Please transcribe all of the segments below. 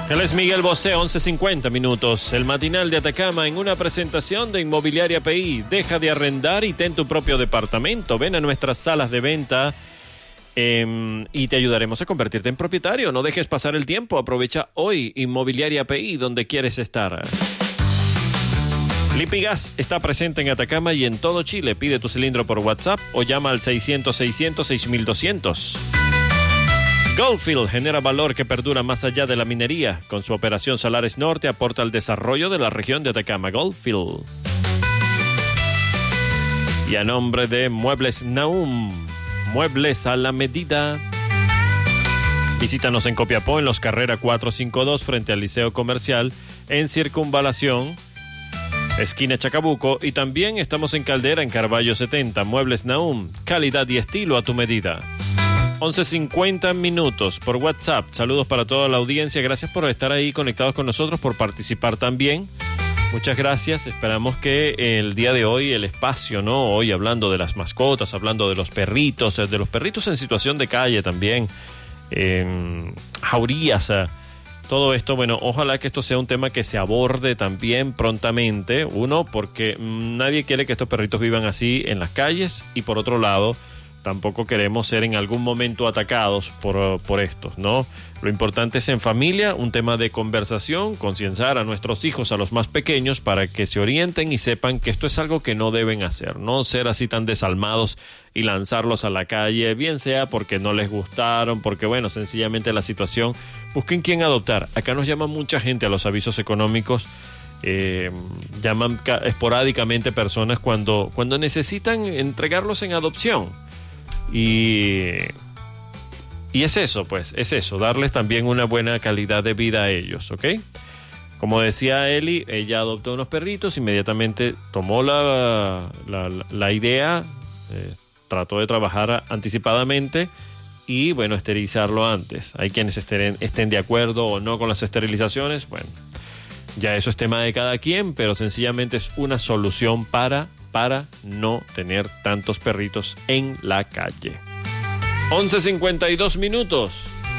Él es Miguel Bosé, 11:50 minutos. El matinal de Atacama en una presentación de Inmobiliaria PI. Deja de arrendar y ten tu propio departamento. Ven a nuestras salas de venta y te ayudaremos a convertirte en propietario. No dejes pasar el tiempo. Aprovecha hoy Inmobiliaria PI, donde quieres estar. Lipigas está presente en Atacama y en todo Chile. Pide tu cilindro por WhatsApp o llama al 600-600-6200. Goldfield genera valor que perdura más allá de la minería. Con su operación Salares Norte aporta al desarrollo de la región de Atacama. Goldfield. Y a nombre de Muebles Naum, muebles a la medida. Visítanos en Copiapó en Los Carrera 452 frente al Liceo Comercial, en Circunvalación, esquina Chacabuco, y también estamos en Caldera en Carballo 70. Muebles Naum, calidad y estilo a tu medida. 11:50 minutos por WhatsApp. Saludos para toda la audiencia. Gracias por estar ahí conectados con nosotros, por participar también. Muchas gracias. Esperamos que el día de hoy el espacio, ¿no? Hoy hablando de las mascotas, hablando de los perritos en situación de calle también, jaurías, todo esto, bueno, ojalá que esto sea un tema que se aborde también prontamente. Uno, porque nadie quiere que estos perritos vivan así en las calles, y por otro lado, tampoco queremos ser en algún momento atacados por estos, ¿no? Lo importante es en familia, un tema de conversación, concienciar a nuestros hijos, a los más pequeños, para que se orienten y sepan que esto es algo que no deben hacer, no ser así tan desalmados y lanzarlos a la calle, bien sea porque no les gustaron, porque bueno, sencillamente la situación. Busquen quién adoptar. Acá nos llama mucha gente a los avisos económicos. Llaman esporádicamente personas cuando necesitan entregarlos en adopción. Y es eso, pues, es eso, darles también una buena calidad de vida a ellos, ¿ok? Como decía Eli, ella adoptó unos perritos, inmediatamente tomó la idea, trató de trabajar anticipadamente y, bueno, esterilizarlo antes. Hay quienes estén de acuerdo o no con las esterilizaciones, bueno, ya eso es tema de cada quien, pero sencillamente es una solución para no tener tantos perritos en la calle. 11:52 minutos.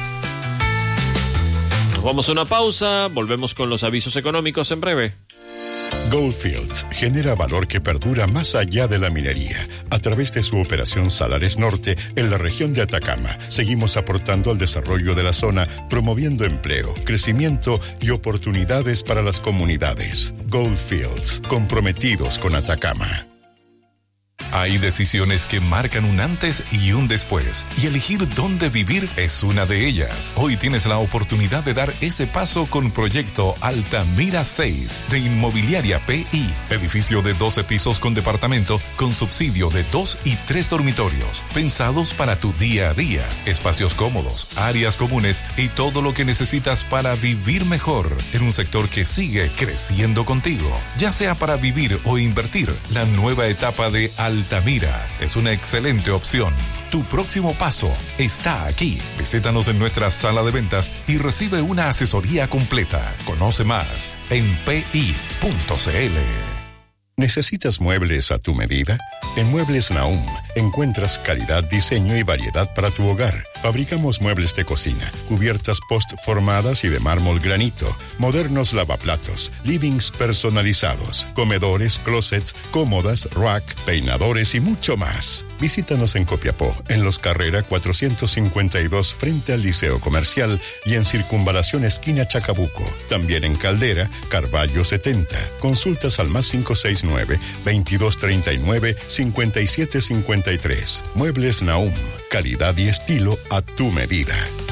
Nos vamos a una pausa, volvemos con los avisos económicos en breve. Goldfields genera valor que perdura más allá de la minería. A través de su operación Salares Norte en la región de Atacama, seguimos aportando al desarrollo de la zona, promoviendo empleo, crecimiento y oportunidades para las comunidades. Goldfields, comprometidos con Atacama. Hay decisiones que marcan un antes y un después, y elegir dónde vivir es una de ellas. Hoy tienes la oportunidad de dar ese paso con Proyecto Altamira 6 de Inmobiliaria PI. Edificio de 12 pisos con departamento, con subsidio de 2 y 3 dormitorios, pensados para tu día a día. Espacios cómodos, áreas comunes y todo lo que necesitas para vivir mejor en un sector que sigue creciendo contigo. Ya sea para vivir o invertir, la nueva etapa de Altamira es una excelente opción. Tu próximo paso está aquí. Visítanos en nuestra sala de ventas y recibe una asesoría completa. Conoce más en pi.cl. ¿Necesitas muebles a tu medida? En Muebles Naum encuentras calidad, diseño y variedad para tu hogar. Fabricamos muebles de cocina, cubiertas post-formadas y de mármol granito, modernos lavaplatos, livings personalizados, comedores, closets, cómodas, rack, peinadores y mucho más. Visítanos en Copiapó, en Los Carrera 452 frente al Liceo Comercial y en Circunvalación esquina Chacabuco. También en Caldera, Carballo 70. Consultas al más 569-2239-5753. Muebles Naum, calidad y estilo a tu medida.